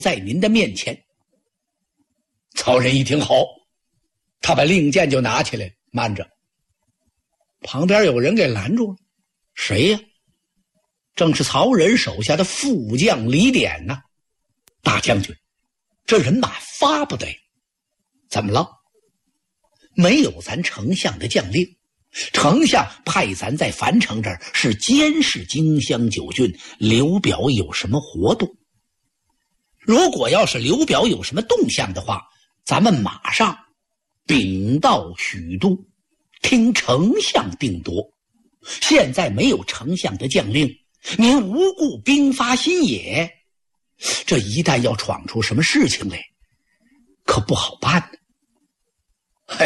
在您的面前。曹仁一听好，他把令箭就拿起来，慢着，旁边有人给拦住了。谁呀？正是曹仁手下的副将李典呐。大将军，这人马发不得。怎么了？没有咱丞相的将令，丞相派咱在樊城这儿是监视荆襄9郡刘表有什么活动。如果要是刘表有什么动向的话，咱们马上禀到许都，听丞相定夺。现在没有丞相的将令，您无故兵发新野，这一旦要闯出什么事情来，可不好办呢。嘿，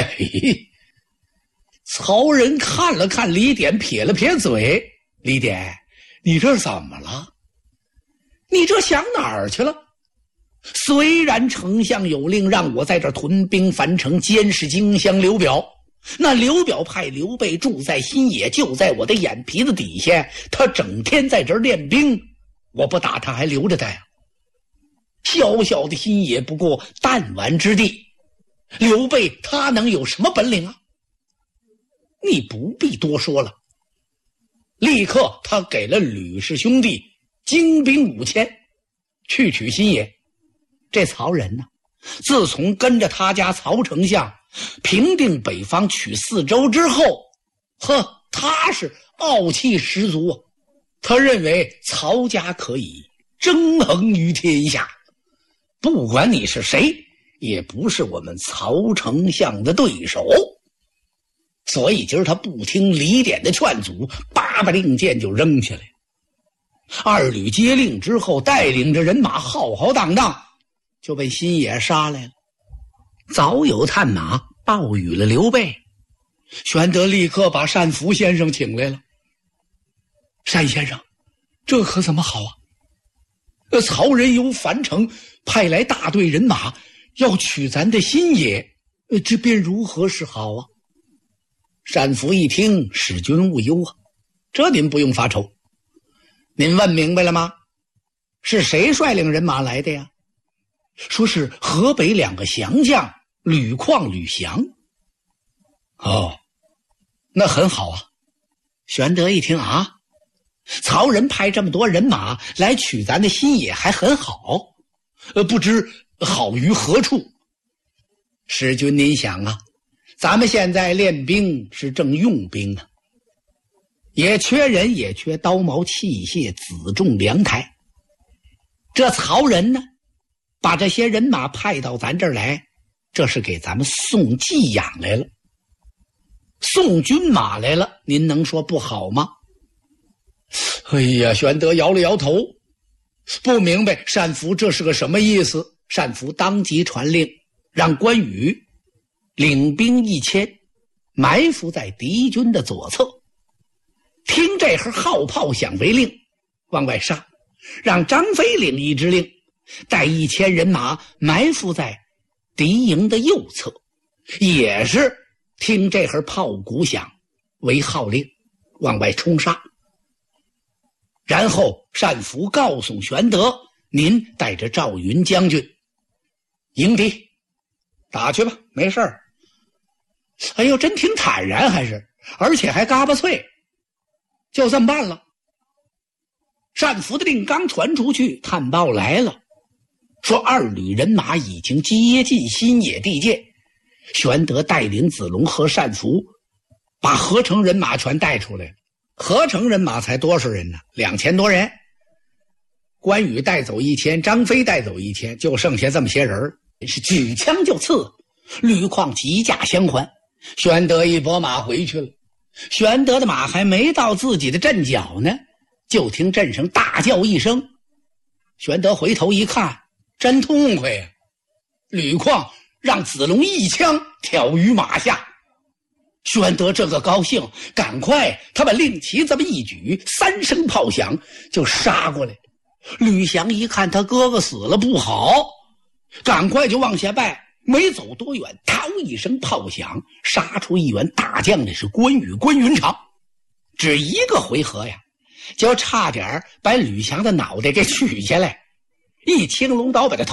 曹仁看了看李典，撇了撇嘴。李典，你这怎么了？你这想哪儿去了？虽然丞相有令让我在这屯兵樊城，监视荆襄刘表，那刘表派刘备住在新野，就在我的眼皮子底下，他整天在这儿练兵，我不打他还留着他呀。小小的新野不过弹丸之地，刘备他能有什么本领啊？你不必多说了。立刻他给了吕氏兄弟精兵5000去取新野。这曹仁呢，自从跟着他家曹丞相平定北方取四州之后，他是傲气十足啊。他认为曹家可以争衡于天下，不管你是谁，也不是我们曹丞相的对手。所以今儿他不听李典的劝阻，把令箭就扔下来。二吕接令之后，带领着人马浩浩荡荡就被新野杀来了。早有探马报与了刘备，玄德立刻把单福先生请来了。单先生，这可怎么好啊？曹仁由樊城派来大队人马，要取咱的新野，这便如何是好啊？单福一听，使君勿忧啊，这您不用发愁。您问明白了吗？是谁率领人马来的呀？说是河北2个降将吕旷、吕翔。哦，那很好啊。玄德一听啊，曹仁派这么多人马来取咱的新野还很好，不知好于何处。使君您想啊，咱们现在练兵是正用兵啊，也缺人，也缺刀矛器械辎重粮台。这曹仁呢，把这些人马派到咱这儿来，这是给咱们送寄养来了，送军马来了，您能说不好吗？哎呀，玄德摇了摇头，不明白单福这是个什么意思。单福当即传令，让关羽领兵1000，埋伏在敌军的左侧，听这会号炮响为令，往外杀。让张飞领一支令，带1000人马埋伏在敌营的右侧，也是听这会炮鼓响为号令，往外冲杀。然后单福告诉玄德，您带着赵云将军迎敌打去吧，没事儿。哎呦，真挺坦然，而且还嘎巴脆，就这么办了。单福的令刚传出去，探报来了，说二旅人马已经接近新野地界。玄德带领子龙和单福把合成人马全带出来了。合成人马才多少人呢？2000多人。关羽带走1000，张飞带走1000，就剩下这么些人，是举枪就刺。吕旷急驾相还，玄德一拨马回去了。玄德的马还没到自己的阵脚呢，就听阵声大叫一声。玄德回头一看，真痛快呀！吕旷让子龙一枪挑于马下。玄德这个高兴，赶快他把令旗这么一举，3声炮响就杀过来。吕翔一看他哥哥死了不好，赶快就往下拜。没走多远，嗷一声炮响，杀出一员大将，那是关羽关云长。只一个回合呀，就差点把吕翔的脑袋给取下来，一青龙刀把他头